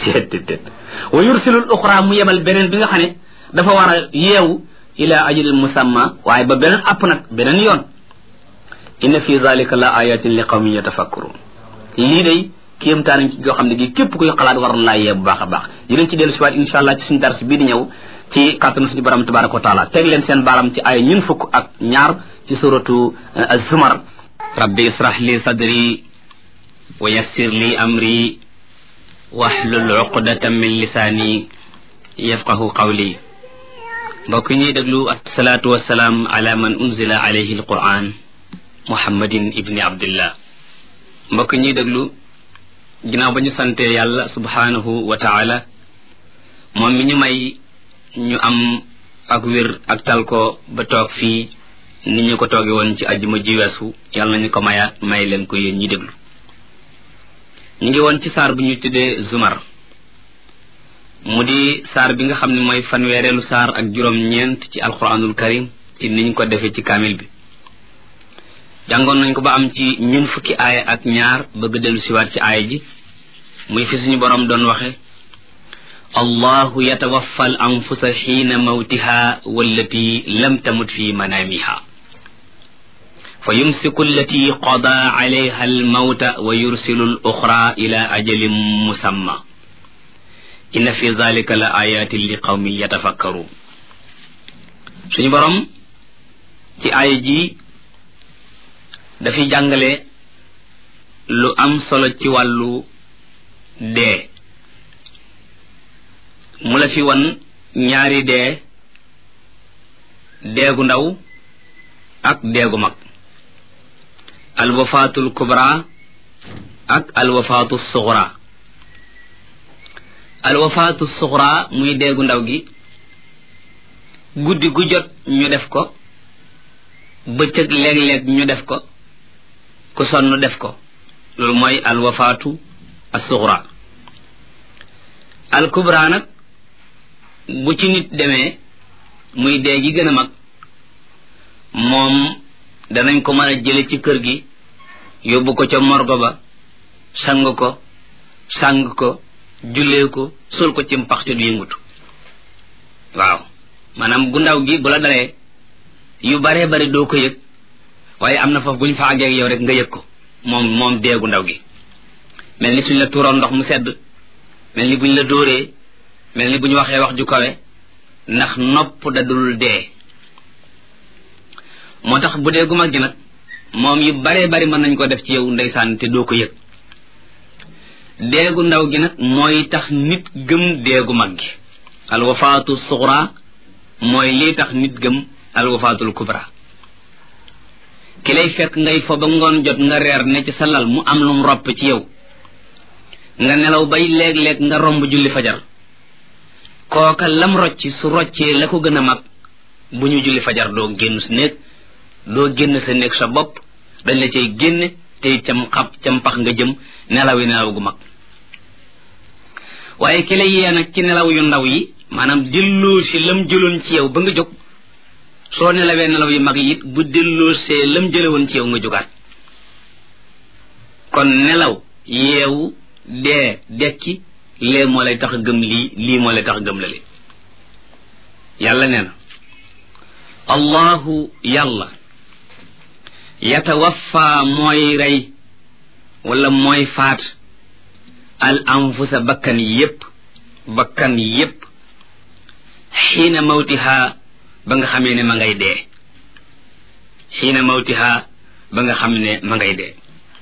téet wa yursilul uxra mu yebal beneen bi nga xam ne dafa war a yeewu ila ajalin musamma waaye ba beneen app nag beneen yoon inna fi zalika la ayatin li qawmin yatafakkurun lii day kéemtaan ci goo xam ne gi képp kuy xalaat war na laa yee bu baax a baax dinañ ci dellu si waat insha allah ci suñu dars bii di ñëw ci kàttanu suñu borom tabaraka wa taala teg leen seen baaram ci ay ñun fukk ak ñaar ci suratu az-zumar rabbi israh li sadri wa yassir li amri wahlul uqdatan min lisaani yafqahu qawli mbokk ñuy déglu asalaatu wasalaam ala man unzila alayhi alquran muhammadin ibni abdillah mbokk ñuy déglu ginnaaw ba ñu sante yàlla subhanahu wa taala moom mi ñu may ñu am ak wér ak tal ko ba toog fii ni ñu ko tooge woon ci àjjuma ji weesu yàlla nañu ko mayaat may leen ko yéen ñi déglu ñu ngi woon ci saar bu ñu tuddee zumar mu di saar bi nga xam ne mooy fanweereelu saar ak juróom-ñeent ci alquranul karim ci niñ ko defee ci kaamil bi jàngoon nañ ko ba am ci ñun fukki aaya ak ñaar bëgg dellu siwaat ci aaya ji muy fi suñu boroom doon waxe allahu yatawaffa al anfusa xiina mawtiha wallati lam tamut fi manaamiha fa yumsiku allati qada alayha al mawta wa yursilu al uxra ila ajalin musamma inna fi zalika la ayatin li qawmin yatafakkarun suñu boroom ci aaya ji dafay jàngale lu am solo ci wàllu dee mu la fi wan ñaari deegu ndaw ak deegu mag alwafaatul kubra ak alwafaatu suxra alwafaatu suxra muy deegu ndaw gi guddi gu jot ñu def ko bëccëg léeg-léeg ñu def ko ku sonn def ko loolu mooy alwafaatu as-suxra al-kubra nag bu ci nit demee muy dee gi gën a mag moom danañ ko mën a jële ci kër gi yóbbu ko ca morgo ba sang ko jullee ko sol ko ci mpax te du yëngutu waaw maanaam gu ndaw gi bu la dalee yu baree bari doo ko yëg waaye am na foofu bu ñu fa àggee ak yow rek nga yëg ko moom deegu ndaw gi mel ni suñ la tuuroon ndox mu sedd mel ni buñ la dóoree mel ni bu ñu waxee wax ju kawe ndax nopp da dul dee moo tax bu deegu mag gi nag moom yu baree bari mën nañ ko def ci yow ndeysaan te doo ko yëg deegu ndaw gi nag mooy tax nit gëm deegu mag gi alwafaatu suxra mooy lii tax nit gëm alwafaatul kubra ki lay fekk ngay fo ba ngoon jot nga reer ne ci sa lal mu am lum ropp ci yow nga nelaw bay léeg-léeg nga romb julli fajar kooka lam rocci su roccee la ko gën a mag bu ñu julli fajar doo génn sa néeg sa bopp dañ la cay génne tey cam pax nga jëm nelaw gu mag waaye ki lay yee nag ci nelaw yu ndaw yi maanaam delloo si lam jëloon ci yow ba nga jóg soo nelawee nelaw yu mag yi it bu delloo see lam jële woon ci yow nga jógaat kon nelaw yeewu dee dekki lee moo lay tax gëm lii moo lay tax gëm la li yàlla nee na allahu yàlla yatawaffa mooy rey wala mooy faat al anfusa bakkan yépp xiina mawtiha ba nga xamee ne ma ngay dee xiina mawtiha ba nga xam ne ma ngay dee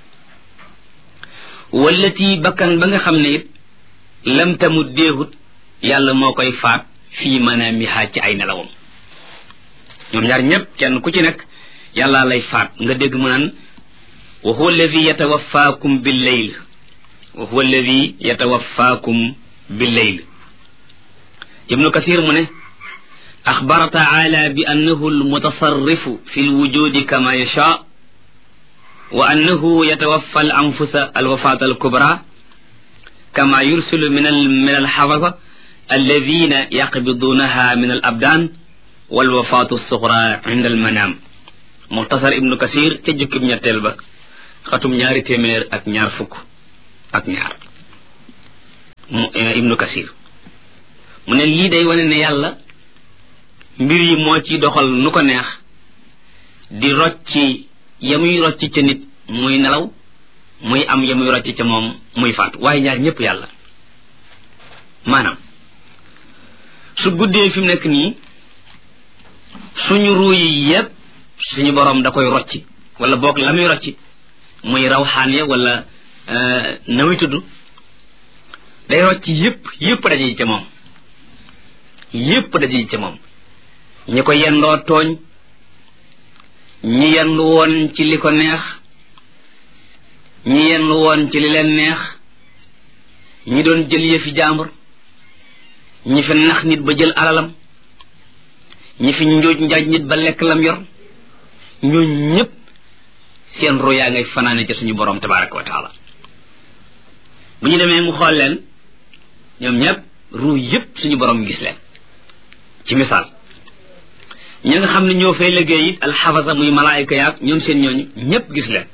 wallati bakkan ba nga xam ne it lam tamut deehut yàlla moo koy faat fii manaamiha ci ay nelawam ñoom ñaar ñépp kenn ku ci nekk yàlla lay faat nga dégg mu naan wa huwa alladi yatawaffaakum billayl wa huwa alladi yatawaffaakum billayl ibnu kasir mu ne axbara taala bi annahu almutasarrifu fi lwujudi kama yasha wa annahu yatawaffa al anfusa alwafaat alkubra kama yursilu min alxafasa alladina yaqbidunaha min alabdan walwafaatu alsuxra inda almanam muxtasar ibnu kasir ca jukkib ñetteel ba xatum 200 ak ñaar fukk ak ñaar ibnu kasir mu ne lii day wane ne yàlla mbir yi moo ci doxal nu ko neex di rocci yamuy rocci ca nit muy nelaw muy am yamuy rocci ca moom muy faatu waaye ñaar ñëpp yàlla maanaam su guddee fi mu nekk nii suñu ruu yi yépp suñu borom da koy rocci wala boog la muy rocci muy rawxaan ya wala na muy tudd day rocci yépp daje ca moom yépp daje ca moom ñi ko yendoo tooñ ñi yendu woon ci li ko neex ñi yendu woon ci li leen neex ñi doon jël yëfi jaambur ñi fi nax nit ba jël alalam ñi fi njuuj njaaj nit ba lekk lam yor ñoo ñëpp seen ru yaa ngay fanaane ci suñu borom tabaraka wa taala bu ñu demee mu xool leen ñoom ñëpp ru yëpp suñu borom gis leen ci misaal ñi nga xam ne ñoo fay liggéey it alxafasa muy malaayika yaag ñoom seen ñooñu ñëpp gis leen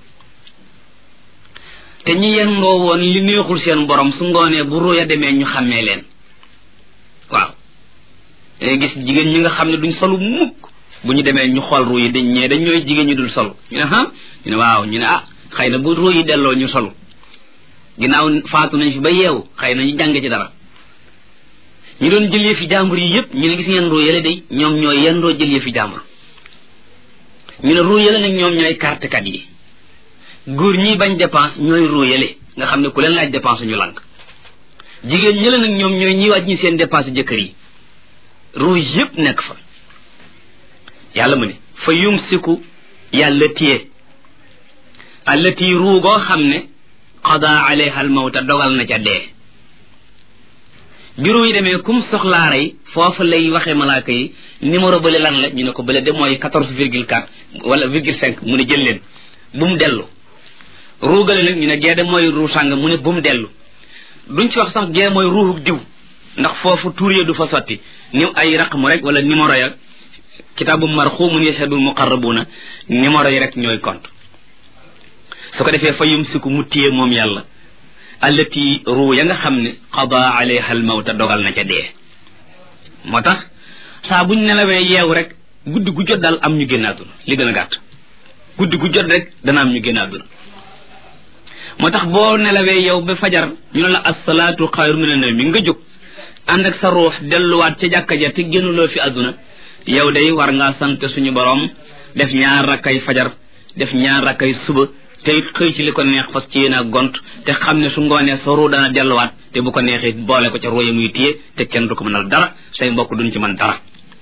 te ñi yendoo woon li neexul seen borom su ngoonee bu ruya demee ñu xàmmee leen waaw dangay gis jigéen ñi nga xam ne duñ solu mukk bu ñu demee ñu xool ruu yi dañ ñooy jigéen ñi dul solu ñu ne ñu ne waaw ñu ne xëy na bu ruu yi delloo ñu solu ginnaaw faatu nañ fi ba yeewu xëy na ñu jànge ci dara ñu doon jël yëfi jàmbur yi yëpp ñu ne gis ngeen ruu yële day ñoom ñooy yendoo jël yëfi jàmbur ñu ne ruu yële nag ñoom ñooy kartekat yi góor ñi bañ dépense ñooy ruu yële nga xam ne ku leen laaj dépense ñu lànk jigéen ñële nag ñoom ñooy ñi wàññi seen dépense jëkkër yi ruu yëpp nekk fa yàlla mu ne fa yumsiku yàlla téye allati ruu goo xam ne qada alayha al mawta dogal na ca dee bi ruu yi demee kum soxlaa rey foofu lay waxee malaaka yi numéro bële lan la ñu ne ko bële de mooy 14,4 wala 0,5 mu ne jël leen bu mu dellu ruugale nag ñu ne gee de mooy ruu sàng mu ne bu mu dellu duñ ci wax sax gee mooy ruuxu diw ndax foofu tuur ya du fa sotti ni ay raqmu rek wala numéro ya kitaabu marxumun yashhadul muqarrabuna numéro yi rek ñooy compte su ko defee fa yumsiku mu téye moom yàlla allati ruu ya nga xam ne qada alayha al mawta dogal na ca dee moo tax saa buñ nelawee yeewu rek guddi gu jot daal am ñu génn àdduna li gën a gàtt guddi gu jot rek dana am ñu génn àdduna moo tax boo nelawee yow ba fajar ñu ne la assalaatu xayru mina nawmi nga jóg ànd ak sa ruux delluwaat ca jàkka ja te génnuloo fi àdduna yow day war ngaa sant suñu borom def ñaar rakkay fajar def ñaar rakkay suba te it xëy ci li ko neex fas ci yéen a gont te xam ne su ngoonee sa ruu dana delluwaat te bu ko neexee boole ko ca ruu ya muy téye te kenn du ko mënal dara say mbokk duñ ci mën dara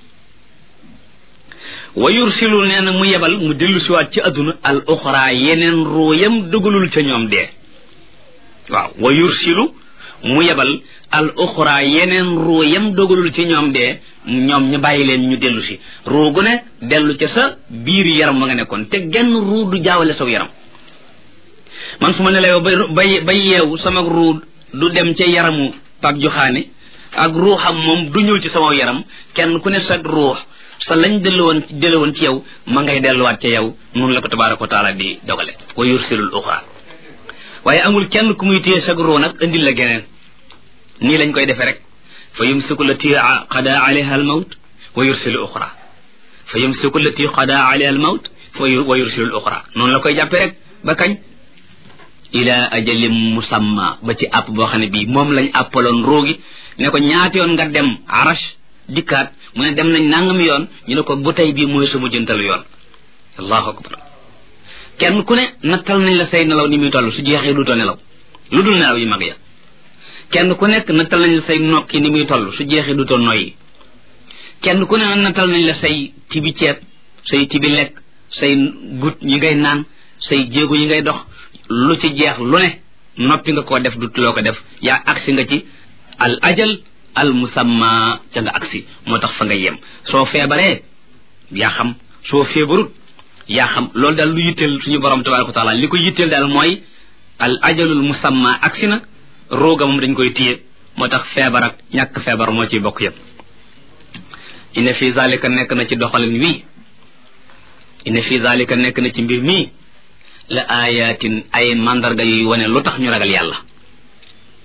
wa yursilu nee na mu yebal mu dellu siwaat ci àdduna al uxra yeneen ruu yam dugalul ca ñoom dee waaw wa yursilu mu yebal al uxra yeneen ruu yam dogalul ci ñoom dee ñoom ñu bàyyi leen ñu dellu si ruu gu ne dellu ca sa biir yaram ma nga nekkoon te genn ruu du jaawale saw yaram man su ma ne la ba yeewu sama ruu du dem ca yaramu Pape Joxaane ak ruuxam moom du ñëw ci sama yaram kenn ku ne sa ruux sa lañ delluwoon ci yow ma ngay delluwaat ca yow noonu la ko tabaaraka wa taala di dogale wa yursilul uxra waaye amul kenn ku muy téye sa ruu nag indil la geneen nii lañ koy defee rek fa yumsiku lati qada alayha al mawt wa yursilu uxra fa yumsiku lati qada alayha al mawt wa yursilu al uxra noonu la koy jàppee rek ba kañ ila ajalim musamma ba ci àpp boo xam ne bii moom lañ àppaloon roogi ne ko ñaata yoon nga dem arash dikkaat mu ne dem nañ nangam yoon ñu ne ko bu tey bii mooy sama jëntalu yoon allahu akbar kenn ku ne nattal nañ la say nelaw ni muy toll su jeexee duutoo nelaw lu dul nelaw yi mag ya kenn ku nekk nattal nañ la say nokki ni muy toll su jeexee duutoo noyyi kenn ku ne nattal nañ la say tibi ceeb say tibi lekk say gut yi ngay naan say jéego yi ngay dox lu ci jeex lu ne noppi nga koo def duutuloo ko def yaa agsi nga ci al ajal al musamma ca nga agsi moo tax fa nga yem soo feebaree yaa xam soo feebarut yaa xam loolu daal lu yitteel suñu borom tabaraka wa taala li ko yitteel daal mooy al ajalul musamma agsi na rooga moom dañ koy téye moo tax feebar ak ñàkk feebar moo ciy bokk yëpp inna fi zalika nekk na ci doxalin wii inna fi zalika nekk na ci mbir mii la ayatin ay mandarga yuy wane lu tax ñu ragal yàlla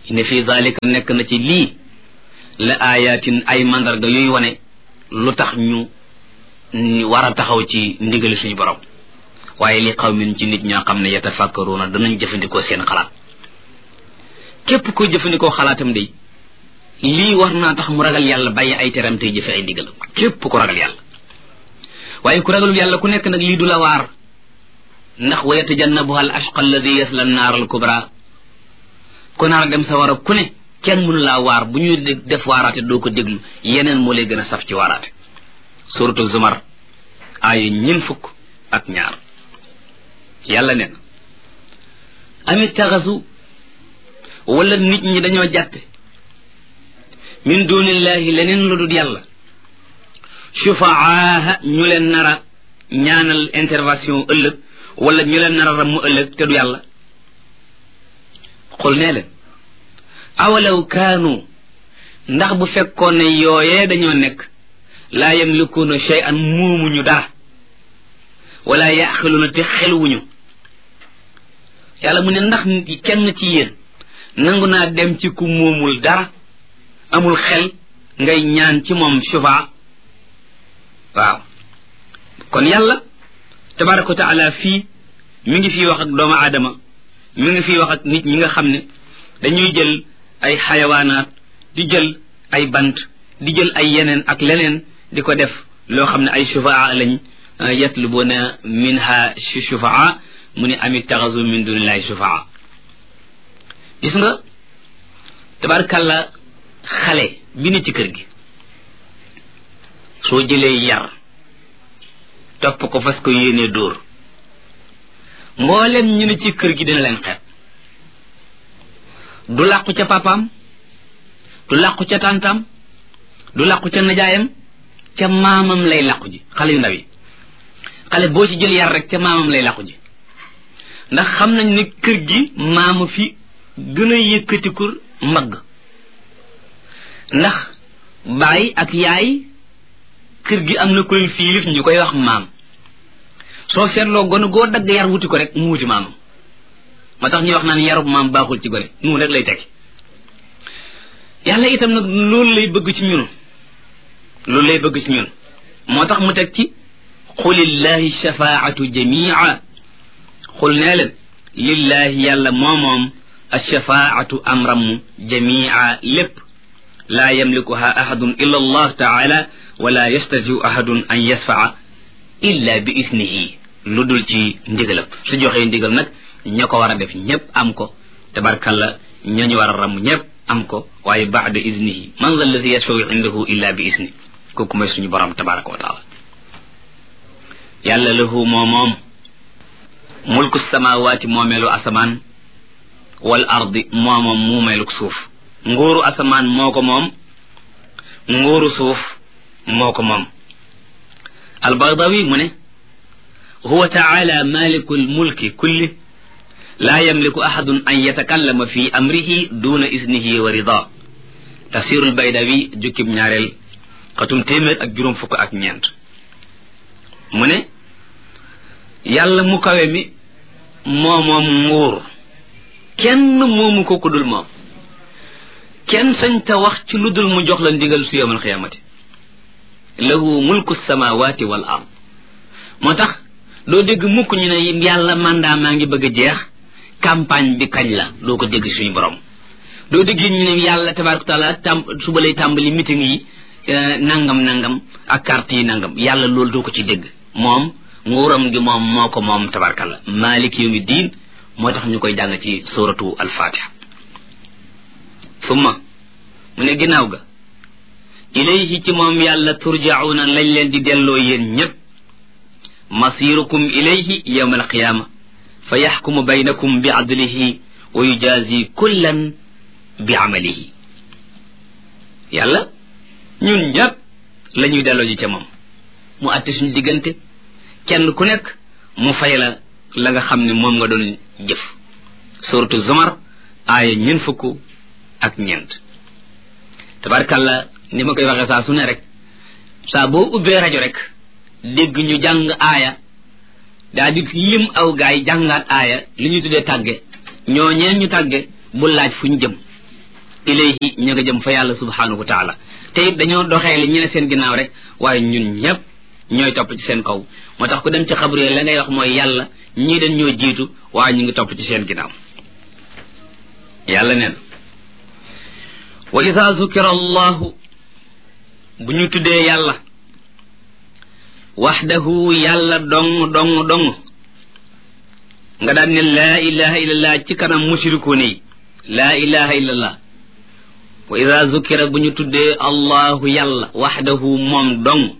inna fi zalika nekk na ci lii la ayatin ay mandarga yooyu wane lu tax ñu war a taxaw ci ndigali suñu borom waaye li qawmin ci nit ñoo xam ne yatafakkaruuna danañ jëfandikoo seen xalaat képp koy jëfandikoo xalaatam day lii war naa tax mu ragal yàlla bàyyi ay teram tey jëfe ay ndigalam képp ko ragal yàlla waaye ku ragalul yàlla ku nekk nag lii du la waar ndax wa yatajannabuha al ashqa alladi yasla annaar al kubra ku naar dem sa war a ku ne kenn mënu laa waar bu ñuy def waaraate doo ko déglu yeneen moo lay gën a saf ci waaraate suratu zumar aaya 22 yàlla ne amit taxasu wala nit ñi dañoo jàppe min dunillahi leneen lu dul yàlla shufaaha ñu leen nara ñaanal intervention ëllëg wala ñu leen nara ramm ëllëg te du yàlla xul nee leen awalaw kaanu ndax bu fekkoon ne yooyee dañoo nekk laa yamlikuuna shay'an muumuñu dara wala yaxiluuna te xeluwuñu yàlla mu ne ndax kenn ci yéen nangu naa dem ci ku moomul dara amul xel ngay ñaan ci moom shufa waaw kon yàlla tabaraka wa taala fii mi ngi fii wax ak doomu aadama mi ngi fii wax ak nit ñi nga xam ne dañuy jël ay xayawaanaat di jël ay bant di jël ay yeneen ak leneen di ko def loo xam ne ay shufaa lañ yatlubuna minha shufaa mu ne amit taxasu min dunillahi shufaa gis nga tabarkalla xale bi ne ci kër gi soo jëlee yar topp ko fas ko yéenee dóor mboolem ñu ne ci kër gi dina leen xeet du làqu ca papaam du làqu ca tàntaam du làqu ca najaayam ca maamam lay làqu ji xale yu ndaw yi xale boo ci jël yar rek ca maamam lay làqu ji ndax xam nañ ne kër gi maama fi gën a yëkkatiku mbagg ndax baay ak yaay kër gi am na koy fiilif ñu koy wax maam soo seetloo gone goo dagg yar wuti ko rek mu wuti maamam ma tax ñuy wax naan yarub maam baaxul ci gone noonu rek lay tekki yàlla itam nag loolu lay bëgg ci ñun moo tax mu teg ci xulillahi shafaatu jamia xul nee leen lillahi yàlla moomoom alshafaatu amram jamia lépp laa yamlikuha ahadun illa allah taala wala yastatiu ahadun an yasfaa illa bi isnihi lu dul ci ndigalam su joxee ndigal nag ña ko war a def ñépp am ko tabarkalla ñañu war a ramm ñépp am ko waaye baada isnihi man za alladi yashfau indahu illa bi isni kooku mooy suñu borom tabaraka wa taala yàlla lahu moomoom mulku samawaati moomeelu asamaan wal ardi moomoom muumeeluk suuf nguuru asamaan moo ko moom nguuru suuf moo ko moom albagdawi mu ne huwa taala maliku lmulki kulli laa yamliku ahadun an yatakallama fi amrihi duna isnihi wa rida tafsiru lbaydawi jukkib ñaareel xatum téeméer ak juróom fukk ak ñeent mu ne yàlla mu kawe mi moo moom nguur kenn moomu ko ku dul moom kenn sañ ta wax ci lu dul mu jox la ndigal su yawmal xiyaamati lahu mulku samawati wal ard moo tax doo dégg mukk ñu ne yàlla mandat maa ngi bëgg a jeex campagne bi kañ la doo ko dégg suñu borom doo dégg ñu ne yàlla tabaraka taala suba lay tàmbali meeting yi nangam ak carte yi nangam yàlla loolu doo ko ci dégg moom nguuram gi moom moo ko moom tabarakalla malik yawmi diin moo tax ñu koy jàng ci suratu alfatiha summa mu ne ginnaaw ga ilayhi ci moom yàlla turjauna lañ leen di delloo yéen ñépp masirukum ilayhi yawma alqiyama fa yaxkumu baynakum bi adlihi wa yujazi kullan bi amalihi yàlla ñun ñépp la ñuy delloo ji ca moom mu àtte suñu diggante kenn ku nekk mu fay la nga xam ne moom nga doon jëf suratu zumar aaya 24 tabarkalla ni ma koy waxee saa su ne rek saa boo ubbee rajo rek dégg ñu jàng aaya daa di lim aw gaay jàngaat aaya li ñu tuddee tàgge ñooñeen ñu tàgge bu laaj fu ñu jëm ilayhi ñu nga jëm fa yàlla subhanahu wa taala te it dañoo doxee li ñu ne seen ginnaaw rek waaye ñun ñëpp ñooy topp ci seen kaw moo tax ku dem ci xabru la ngay wax mooy yàlla ñii dañ ñoo jiitu waaye ñu ngi topp ci seen ginnaaw yàlla neen wa ida zukira allahu bu ñu tuddee yàlla waxdahu yàlla dong nga daan ne laa ilaha illallah ci kanam mushrikuun yi laa ilaha illallah wa ida zukira bu ñu tuddee allahu yàlla waxdahu moom dong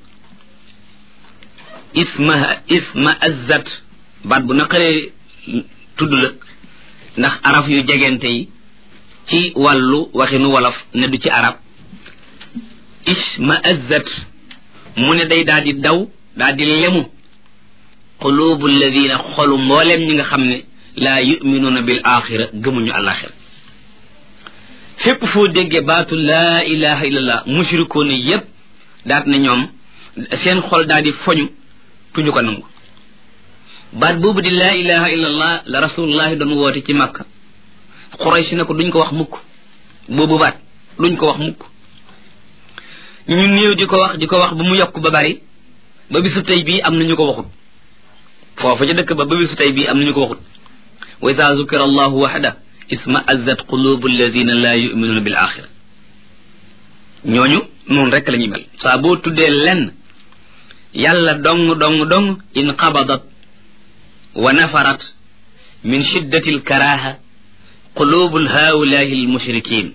isma azzat baat bu naqaree tudd la ndax araf yu jegente yi ci wàllu waxinu wolof ne du ci arab isma azzat mu ne day daal di daw daal di lemu qulubu alladina xolu mbooleem ñi nga xam ne laa yuminuuna bil axira gëmuñu alaxira fépp foo déggee baatu laa ilaha illallah mushrikoon yépp daat na ñoom seen xol daal di foñu tuñu ko nangu baat boobu di laa ilaha illallah la rasulullahi doon woote ci makka Quraysh ne ko duñ ko wax mukk boobu baat duñ ko wax mukk ñu néew di ko wax ba mu yokk ba bari ba bisu tey bii am nañu ko waxut foofu ca dëkk ba bisu tey bii am nañu ko waxut wa iza zukira allahu wahda isma azzat qulubu alladina la yuminuna bil axira ñooñu noonu rek la ñuy mel saa boo tuddee lenn yàlla dong in qabadat wa nafarat min shiddati alkaraha qulubu haulahi almushrikin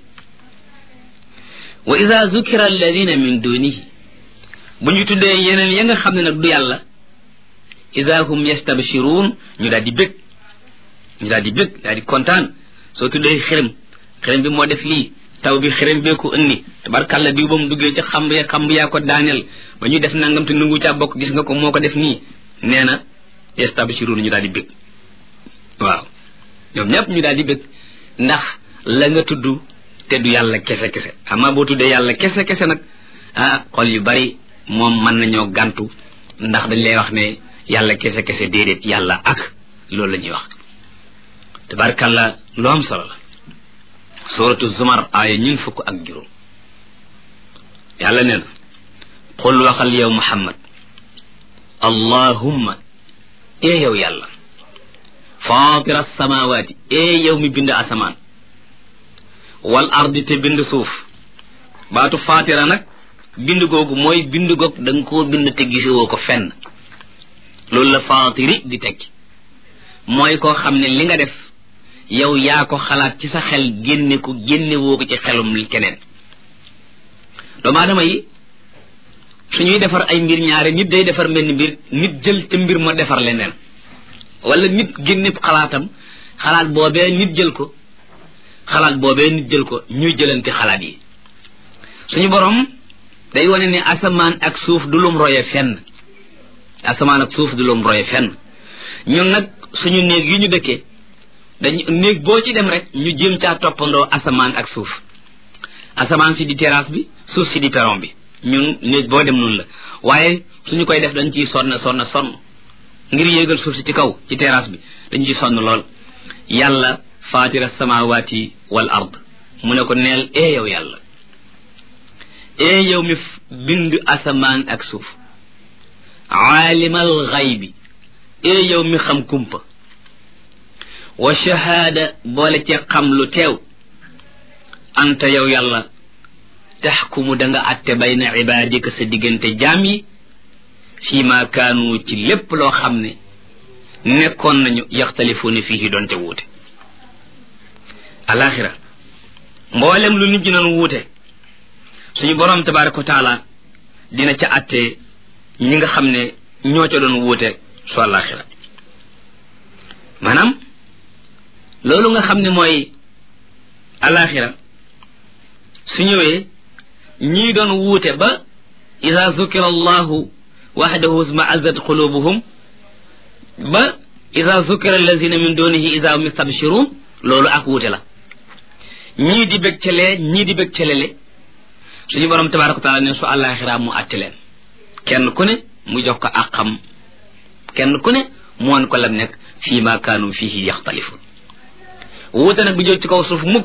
wa ida zukira alladina min dunihi bu ñu tuddee yeneen ya nga xam ne nag du yàlla ida hum yastabshiruun ñu daal di bég daal di kontaan soo tuddee xërëm bi moo def lii taw bi xërëm bee ko indi tabarkàlla bi ba mu duggee ca xamb yaa ko daaneel ba ñu def nangam te nangu caa bokk gis nga ko moo ko def nii nee na yastabshiruun ñu daal di bég waaw ñoom ñëpp ñu daal di bég ndax la nga tudd te du yàlla kese amma boo tuddee yàlla kese nag xol yu bari moom mën nañoo gàntu ndax dañ lay wax ne yàlla kese déedéet yàlla ak loolu la ñuy wax tabarkàlla lu am solo la suratu zumar aaya 40 yàlla nee na qul waxal yow muhammad allahumma ee yow yàlla faatira samawaati ee yow mi bind asamaan wal ardi te bind suuf baatu faatira nag bind googu mooy bind goog da nga koo bind te gisewoo ko fenn loolu la faatiri di tekki mooy koo xam ne li nga def yow yaa ko xalaat ci sa xel génne woo ko ci xelum li keneen doomu aadama yi suñuy defar ay mbir ñaare nit day defar mel ni mbir nit jël te mbir ma defar leneen wala nit génne xalaatam xalaat boobee nit jël ko ñuy jëlante xalaat yi suñu borom day wane ne asamaan ak suuf du lum roye fenn ñun nag suñu néeg yi ñu dëkkee dañu néeg boo ci dem rek ñu jéem caa toppandoo asamaan ak suuf asamaan si di terrasse bi suuf si di perron bi ñun néeg boo dem noonu la waaye suñu koy def dañ ciy sonn ngir yéegal suuf si ci kaw ci terrasse bi dañ ciy sonn lool yàlla faatira samawati wal ard mu ne ko neel yow yàlla yow mi bind asamaan ak suuf aalimal xaybi yow mi xam kumpa wa shahaada boole ci xam lu teew anta yow yàlla taxkumu da nga atte bayna ibaadika sa diggante jaam yi fii ma kaanu ci lépp loo xam ne nekkoon nañu yaxtalifuuna fiihi doon te wuute alaxira mboolem lu nit ñi doon wuute suñu boroom tabaraka wa taala dina ca atte ñi nga xam ne ñoo ca doon wuute su alaxira maanaam loolu nga xam ne mooy alaxira su ñëwee ñii doon wuute ba ida zukira allahu waxdahu isma'azzat qulubuhum ba ida zukira allazina min dunihi ida hum yastabshirun loolu ak wuute la ñii di bég calee ñii di bég calele suñu borom tabaraka wa taala ne su alaxira mu àtte leen kenn ku ne mu jox ko ak xam kenn ku ne mu won ko lam nekk fii ma kaanu fihi yaxtalifun wuute nag bu jóg ci kaw suuf mukk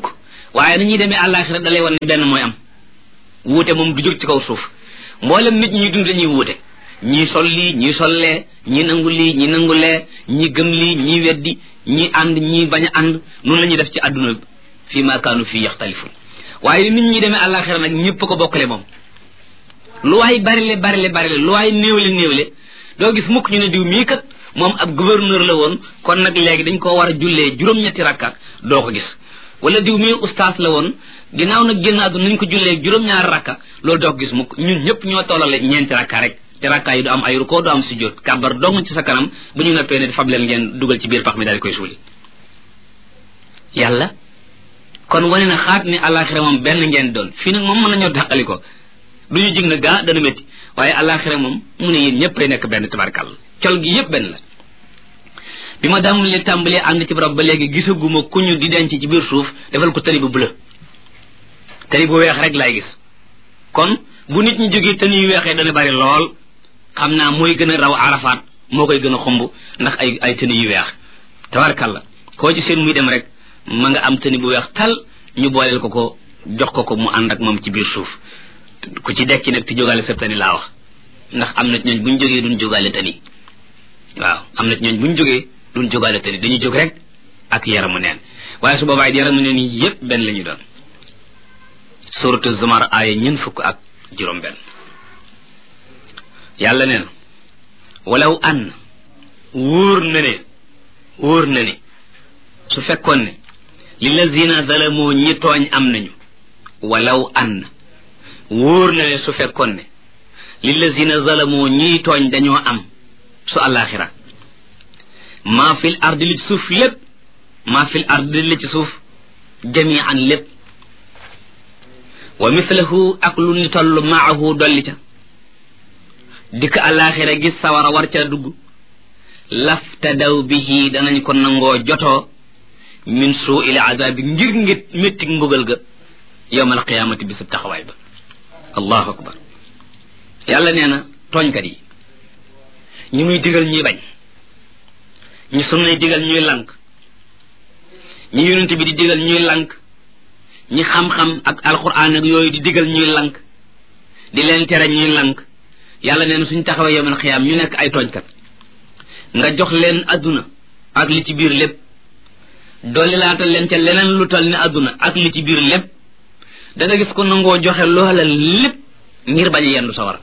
waaye ni ñuy demee àllaaxira da lay wan ne benn mooy am wuute moom du jóg ci kaw suuf mboolem nit ñi dund dañuy wuute ñii sol lii ñii sollee ñii nangu lii ñii nangu lee ñii gëm lii ñii weddi ñii ànd ñii bañ a ànd noonu la ñuy def ci àdduna bi fii maa kaanu fii yaxtalifun waaye nit ñi demee àllaaxira nag ñëpp ko bokkale moom lu waay barile lu waay néewle doo gis mukk ñu ne diw mii kat moom ab gouverneur la woon kon nag léegi dañ koo war a jullee juróom-ñetti rakka doo ko gis wala diw mii ustaas la woon ginnaaw nag génn àdduna nañ ko jullee juróom-ñaari rakka loolu doo ko gis mukk ñun ñëpp ñoo tollale ñeenti rakka rek te rakka yi du am ay rukkoo du am sujjóot kàbbar dong ci sa kanam bu ñu noppee ne fab leen ngeen dugal ci biir pax mi daal di koy suuli yàlla kon wane na xaat ni àllaaxira moom benn ngeen doon fii nag moom mën nañoo dàqali ko du ñu jig na gaa dana métti waaye àllaaxira moom mu ne yéen ñëpp ay nekk benn tabarkàlla col gi yëpp benn la bi ma damulee tàmbalee ànd ci barab ba léegi gisaguma ku ñu di denc ci biir suuf defal ko tëri bu bleu tëri bu weex rek laay gis kon bu nit ñi jógee tëni yu weexee dana bari lool xam naa mooy gën a raw arafaat moo koy gën a xomb ndax ay tëni yu weex tabarkàlla koo ci seen muy dem rek ma nga am tëni bu weex tal ñu booleel ko jox ko mu ànd ak moom ci biir suuf ku ci dekki nag ti jógaale sa tëni laa wax ndax am na ñooñ buñ jógee duñ jógaale tëni waaw am na ñooñ buñ jógee duñ jógaale tëni dañuy jóg rek ak yaramu neen waaye su boobaay yaramu neen yi yépp benn la ñu doon suratu Zumar aaya ñeent fukk ak juróom benn yàlla nee na walaw an wóor na ne su fekkoon ne lillazina zalamoo ñi tooñ am nañu walaw an wóor na ne su fekkoon ne lillazina zalamoo ñiy tooñ dañoo am su àllaaxira maa fil ardi li ci suuf lépp maa fil ardi li ci suuf jamian lépp wa mislahu ak lu ni toll maahu dolli ca dikk àllaaxira gis sawara war ca dugg laftadaw bihi danañ ko nangoo jotoo min suu il azabi ngir méttig mbugal ga yawmal qiyaamati bisub taxawaay ba allahu akbar yàlla nee na tooñkat yi ñi muy digal ñuy bañ ñi sunnay digal ñuy lànk ñi yonent bi di digal ñuy lànk ñi xam-xam ak alquran ak yooyu di digal ñuy lànk di leen tere ñuy lànk yàlla nee na suñ taxawee yawmal qiyaam ñu nekk ay tooñkat nga jox leen adduna ak li ci biir lépp dolli laatal leen ca leneen lu tal ni adduna ak li ci biir lépp da nga gis ko nangoo joxe loola lépp ngir bañ a yendu sawara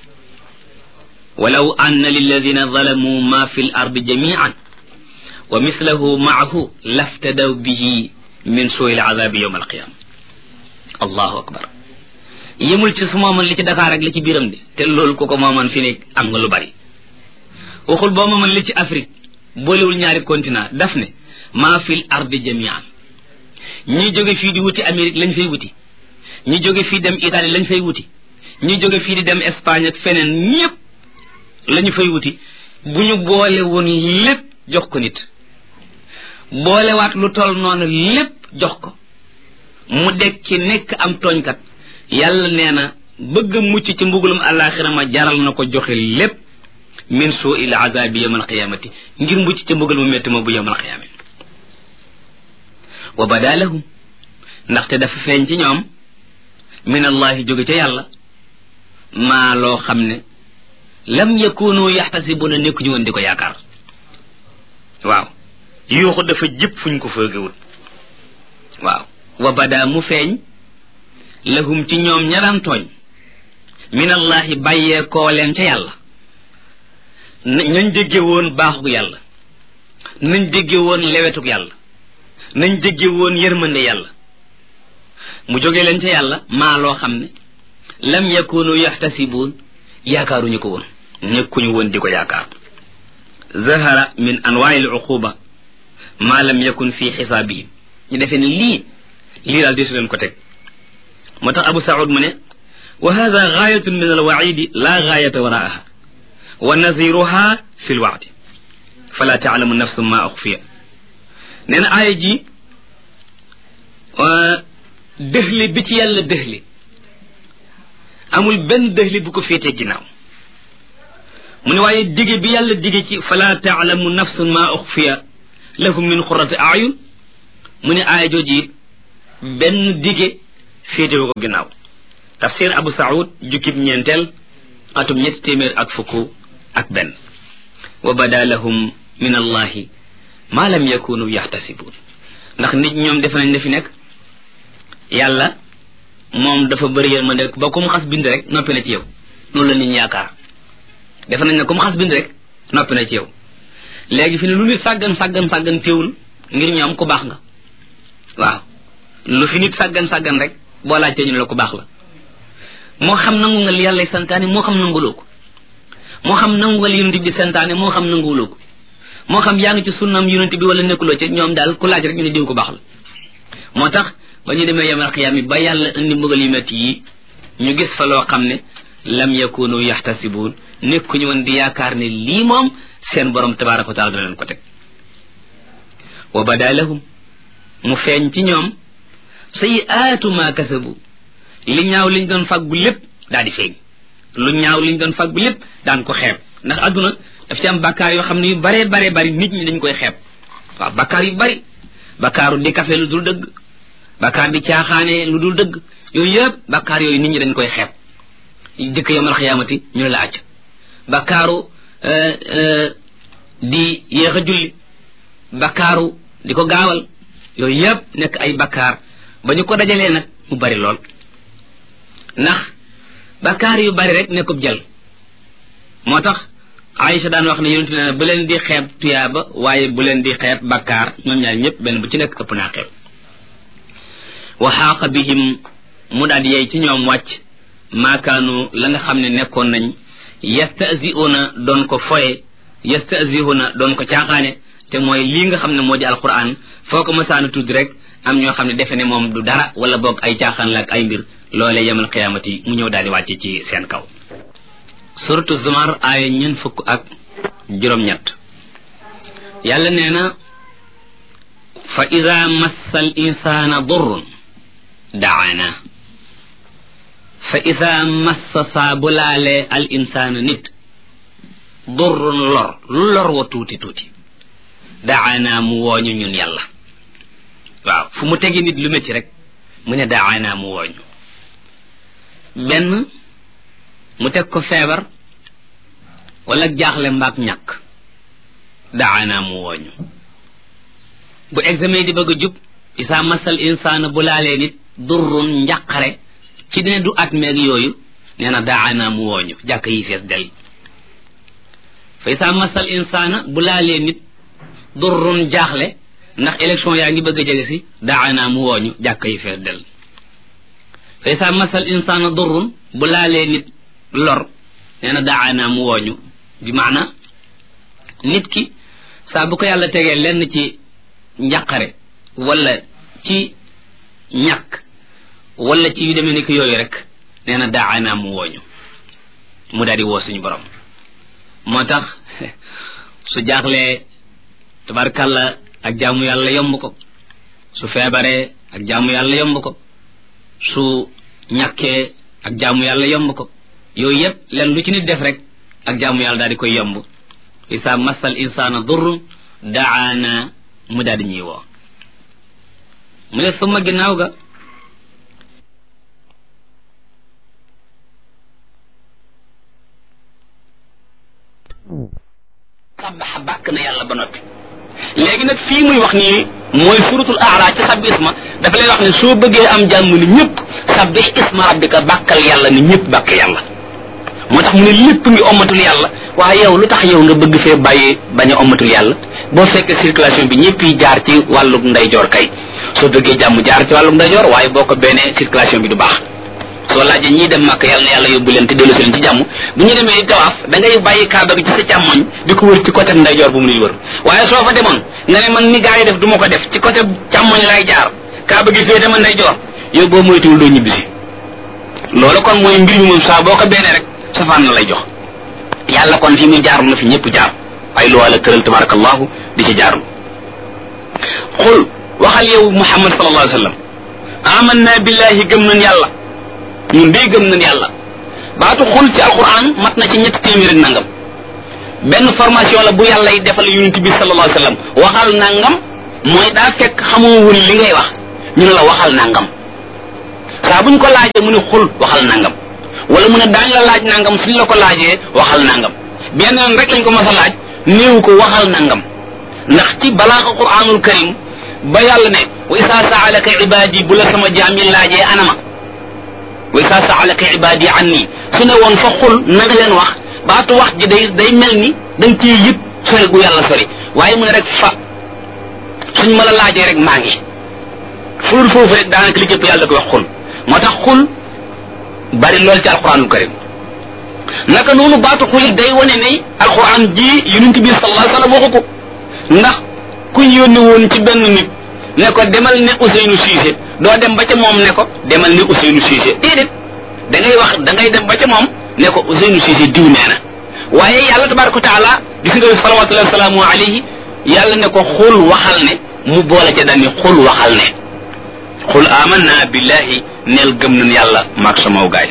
walaw anna lilladina zalamu ma fi l ardi jamian wa mislahu maahu laftadaw bihi min suui l azabi yawma alqiyama allahu akbar yëmul ci su mooman li ci Dakar ak li ci biiram de te loolu ku ko mooman fi ne am nga lu bari waxul boo mooman li ci Afrique boolewul ñaari continent daf ne maa fil ardi jamian ñi jóge fii di wuti Amérique lañ fay wuti ñi jóge fii dem Italie lañ fay wuti ñi jóge fii di dem Espagne ak feneen ñépp lañu fay wuti bu ñu boole woon lépp jox ko nit boolewaat lu toll noonu lépp jox ko mu dekki nekk am tooñkat yàlla nee na bëgg mucc ci mbugulum àllaaxira ma jaral na ko joxe lépp min suu il azabi yawmal qiyamati ngir mucc ci mbugal mu métti ma bu yawmal qiyamati wa bada lahum ndaxte dafa feeñ ci ñoom min allahi jóge ca yàlla maa loo xam ne lam yakunu yaxtasibuna nekkuñu woon di ko yaakaar waaw yuuxu dafa jëpp fuñ ko fëgewul waaw wa bada mu feeñ lahum ci ñoom ña daan tooñ min allahi bàyyee koo leen ca yàlla nañ dégge woon baaxug yàlla nañ dégge woon lewetug yàlla nañ dégge woon yërmande yàlla mu jóge leen ca yàlla maa loo xam ne lam yakunu yaxtasibuun yaakaaruñu ko woon nekkuñu woon di ko yaakaar zahara min anwaai al uquba maa lam yakun fi xisaabihim ñu defee ne lii daal desu leen ko teg moo tax Abu Saoud mu ne wa hada gaayatun min al waidi la gaayata waraaha wa naziruha fi l waadi fala taalamu nafsu ma uxfiya nee na aaya ji dëxli bi ci yàlla dëxli amul benn dëxli bu ko féetee ginnaaw mu ne waaye dige bi yàlla dige ci fala taalamu nafsun ma uxfiya lahum min xurati ayun mu ne aaya jooji it benn dige féetewu ko ginnaaw tafsir Abu Saoud jukkib ñeenteel atum 721 wa bada lahum min allahi ma lam yakunu yaxtasibun ndax nit ñoom def nañ ne fi nekk yàlla moom dafa bëri yërmande ba ku mu xas bind rek noppi na ci yow loolu la nit ñi yaakaar def nañ ne ku mu xas bind rek noppi na ci yow léegi fi ne lu nit sàggan teewul ngir ñoom ku baax nga waaw lu fi nit sàggan rek boo laajtee ñu ne la ku baax la moo xam nangu nga li yàlla santaane moo xam nanguloo ko moo xam nangu nga li yonent bi santaane moo xam nanguwuloo ko moo xam yaa ngi ci sunnam yonent bi wala nekkuloo ci ñoom daal ku laaj rek ñu ne diw ko baax la moo tax ba ñu demee yamal xiyaam ba yàlla indi mbugal yu metti yi ñu gis fa loo xam ne lam yakunu yaxtasibuun nekkuñu woon di yaakaar ne lii moom seen borom tabaraka wa taala dana leen ko teg wa bada lahum mu feeñ ci ñoom sayiaatu ma kasabu li ñaaw liñ doon fàggu lépp daal di feeñ lu ñaaw liñ doon fàggu lépp daan ko xeeb ndax adduna daf ci am bakkaar yoo xam ne yu bare bari nit ñi dañ koy xeeb waaw bakkaar yu bari bakkaaru di kafe lu dul dëgg bakkaar di caaxaane lu dul dëgg yooyu yëpp bakkaar yooyu nit ñi dañ koy xeeb dëkk yomal xiyaamati ñu ne la acc bakkaaru di yéex a julli bakkaaru di ko gaawal yooyu yëpp nekk ay bakkaar ba ñu ko dajalee nag mu bari lool ndax bakkaar yu bari rek nekkub jël moo tax Aïcha daan wax ne yonent ne bu leen di xeeb tuyaaba waaye bu leen di xeeb bakkaar ñoom ñaar ñëpp benn bu ci nekk ëpp naa xeeb wa xaaqa bihim mu daal yey ci ñoom wàcc maakaanu la nga xam ne nekkoon nañ yastasiuna doon ko foye yastasiuna doon ko caaxaane te mooy lii nga xam ne moo di alquran foo ko masaana tudd rek am ñoo xam ne defe ne moom du dara wala boog ay caaxaan la ak ay mbir loolee yemal qiyaamati mu ñëw daal di wàcce ci seen kaw suratu zumar aaya 40 yàlla nee na fa ida massa al insana durrun daana fa ida massa saa bu laalee al insana nit durrun lor lu lor wa tuuti daana mu wooñu ñun yàlla waaw fu mu tegi nit lu métti rek mu ne daana mu wooñu benn mu teg ko feebar wala jaaxle mbaak ñàkk daana mu wooñu bu examen di bëgg a jub isaa masal insaana bu laalee nit durrun njàqare ci dina du at meeg yooyu nee na daana mu wooñu jàkk yi fees del fa isaa masal insaana bu laalee nit durrun jaaxle ndax élection yaa ngi bëgg a jege si daana mu wooñu jàkk yi fees del fa isaa masal insaana durrun bu laalee nit lor nee na daana mu wooñu bi maana nit ki saa bu ko yàlla tegee lenn ci njàqare wala ci ñàkk wala ci yu demee ni ki yooyu rek nee na daana mu wooñu mu daal di woo suñu borom moo tax su jaaxlee tabarkàlla ak jaamu yàlla yomb ko su feebaree ak jaamu yàlla yomb ko su ñàkkee ak jaamu yàlla yomb ko yooyu yëpp len lu ci nit def rek ak jaamu yàlla daal di koy yomb isa masal insana durrun daana mu daal di ñuy woo mu ne suma ginnaaw ga sabaxa bàkk na yàlla ba noppi léegi nag fii muy wax nii mooy suratul aala ci sabbi isma dafa lay wax ne soo bëggee am jàmm ni ñëpp sabbih isma rabbika bàkkal yàlla ni ñëpp bàkk yàlla moo tax mu ne lépp ngi ommatul yàlla waaye yow lu tax yow nga bëgg fee bàyyi bañ a ommatul yàlla boo fekkee circulation bi ñëpp yi jaar ci wàllug ndeyjoor kay soo bëggee jàmm jaar ci wàllug ndeyjoor waaye boo ko beenee circulation bi du baax soo laajee ñiy dem màkk yàlla na yàlla yóbbu leen te dellu si leen ci jàmm bu ñu demee tawaaf da ngay bàyyi kaaba gi ci sa càmmoñ di ko wër ci côté ndeyjoor bu mu nuy wër waaye soo fa demoon nga ne man ni gaa yi def du ma ko def ci côté càmmoñ laay jaar kaaba gi fee dama ndeyjoor yow boo moytuwul doo ñibbisi loolu kon mooy mbir mi moom saa boo ko beenee rek safaan na lay jox yàlla kon fii muy jaarul na fi ñëpp jaar ay lu wàlla tëral tabarakallahu di ci jaarul xul waxal yow muhammad sallallahu alayhi wa sallam amanna billahi gëm nañ yàlla ñun day gëm nañ yàlla baatu xul ci alquran mat na ci 300 ak nangam benn formation la bu yàlla yi defal yonent bi sallallahu alayhi wa sallam waxal nangam mooy daa fekk xamoo woon li ngay wax ñu ne la waxal nangam saa buñ ko laajee mu ne xul waxal nangam wala mu ne daañ la laaj nangam suñ la ko laajee waxal nangam benn yoon rek lañ ko mas a laaj néew ko waxal nangam ndax ci balaaxa quraanul karim ba yàlla ne wa isa saalaka ibadi bu la sama jaam yi laajee anama wa isa saalaka ibadi anni su ne woon fa xul na nga leen wax baatu wax ji day mel ni dañ ciy yëpp sori gu yàlla sori waaye mu ne rek fa suñ ma la laajee rek maa ngi fulul foofu rek daanaka li jëpp yàlla da koy wax xul moo tax xul bari lool ci alquranul karim naka noonu baatu xul it day wane ne alquran ji yonent bi sallallahu alayhi wasallam waxu ko ndax kuñ yónni woon ci benn nit ne ko demal ne Ousseynou Cissé doo dem ba ca moom ne ko demal ne Ousseynou Cissé déedéet da ngay dem ba ca moom ne ko Ousseynou Cissé diw nee na waaye yàlla tabaraka wa taala gis nga salawatullahi wasalaamu alayhi yàlla ne ko xul waxal ne mu boole ca dani xul waxal ne xul amanna billahi neel gëm nañ yàlla maag samaw gaay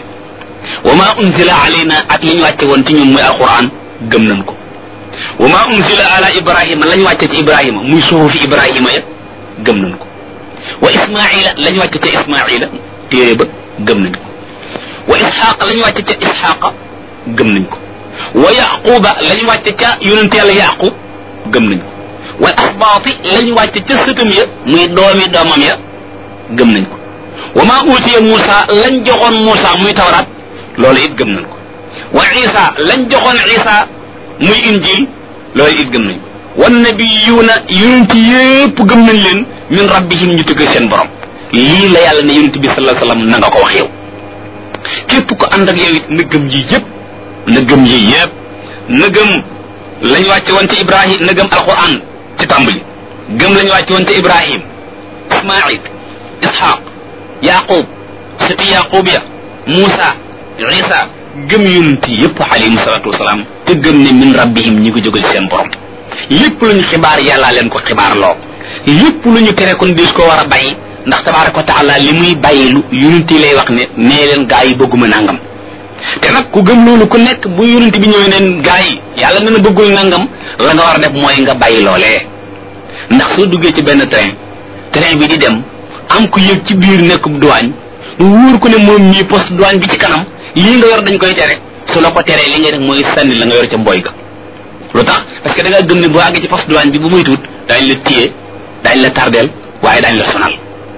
wa ma unzila alayna ak li ñu wàcce woon ci ñun muy alquran gëm nañ ko wa ma unzila ala ibrahima lañ wàcce ci ibrahima muy suhufi ibrahima ya gëm nañ ko wa ismaila lañ wàcce ca ismaila téere ba gëm nañ ko wa isxaqa lañ wàcce ca isxaqa gëm nañ ko wa yaquba lañ wàcce ca yonent yàlla yaqub gëm nañ ko wal asbaati lañ wàcce ca sëtam ya muy doomi doomam ya gëm nañ ko wa ma utiya Muusa lañ joxoon Muusa muy tawraat loolu it gëm nañ ko wa Isa lañ joxoon Isa muy injil loolu it gëm nañ ko wan nabiyuuna yonent yépp gëm nañ leen min rabbihim ñu tëgg seen borom lii la yàlla ne yonent bi sallallahu alayhi wasallam na nga ko wax yow képp ko ànd ak yow it na gëm yi yépp na gëm yi yépp na gëm lañ wàcce woon ci Ibrahim na gëm alquran ci tàmbali gëm lañ wàcce woon ci Ibrahim Ismaïl Ishaq Yaqub sëti Yaqub ya Muusa Isa gëm yonent yépp alayhim salaatu wasalaam te gëm ne min rabbihim ñi ko jógal seen borom lépp lu ñu xibaar yàllaa leen ko xibaar loo lépp lu ñu tere kon des ko war a bàyyi ndax tabaaraka wa taala li muy bàyyi lu yonent yi lay wax ne nee leen gaa yi bëgguma nangam te nag ku gëm loolu ku nekk bu yonent bi ñëwee neen gaa yi yàlla nee na bëggul nangam la nga war a def mooy nga bàyyi loolee ndax soo duggee ci benn train bi di dem am ku yëg ci biir nekk douane mu wóor ko ne moom mii poste douane bi ci kanam lii nga yor dañ koy tere su la ko teree li ngay def mooy sànni la nga yor ca mboy ga lu tax parce que da ngaa gëm ne boo àggee ci poste douane bi bu muy tuut daañ la téye daañ la tardeel waaye daañ la sonal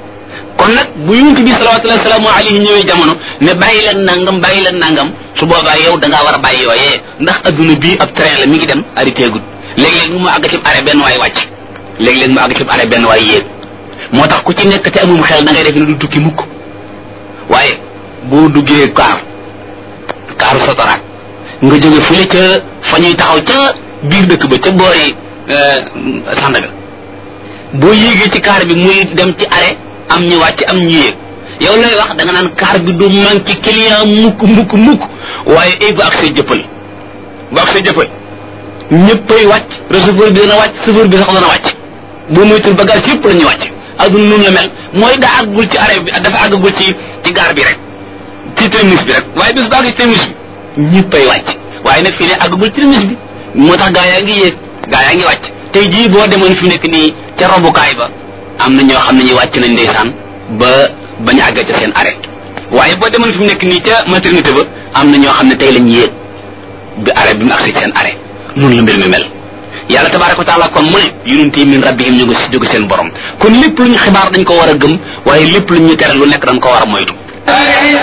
kon nag bu yonent bi salawatullahi wasalaamu alayhi ñëwee jamono ne bàyyi leen nangam su boobaa yow da ngaa war a bàyyi yooyee ndax adduna bii ab train la mi ngi dem arrêté gud léeg-léeg mu àgg ci arrêt benn waay wàcc léeg-léeg mu àgg ci arrêt benn waay yéeg moo tax ku ci nekk te amum xel da ngay def ne du tukki mukk waaye boo duggee kaaru sotoraat nga jóge fële ca fa ñuy taxaw ca biir dëkk ba ca boori Sandaga boo yéegee ci kaar bi muy dem ci arrêt am ñu wàcc am ñu yéeg yow lay wax da nga naan kaar bi du manqué client mukk waaye ay bu ak see jëppal ñëppay wàcc receveur bi dana wàcc chauffeur bi sax dana wàcc boo moytul bagage yëpp la ñuy wàcc adduna noonu la mel mooy daa àggul ci arrêt bi dafa àggagul ci gaar bi rek ci terminus bi rek waaye bis baa ngi terminus bi ñëppay wàcc waaye nag fii ne àggagul ci terminus bi moo tax gaa yaa ngi yéeg gaa yaa ngi wàcc tey jii boo demoon fi nekk nii ca robukaay ba am na ñoo xam ne ñuy wàcc nañ ndeysaan ba bañ a àgg ca seen arrêt waaye boo demoon fi mu nekk nii ca maternité ba am na ñoo xam ne tey lañ yéeg bi arrêt bi mu agsi seen arrêt noonu la mbir mi mel yàlla tabaraka wa taala kon mu ne yonent yi min rabbihim ñu ngi si jóge seen borom kon lépp lu ñu xibaar dañ ko war a gëm waaye lépp lu ñu tere lu nekk dañ ko war a moytu